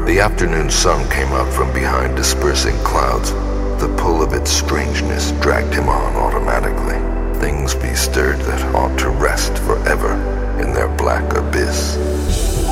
The afternoon sun came up from behind dispersing clouds. The pull of its strangeness